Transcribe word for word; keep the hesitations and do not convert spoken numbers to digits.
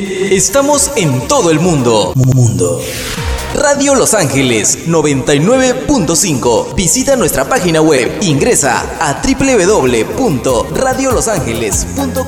Estamos en todo el mundo. Mundo. Radio Los Ángeles noventa y nueve punto cinco. Visita nuestra página web. Ingresa a doble u doble u doble u punto radio los ángeles punto com.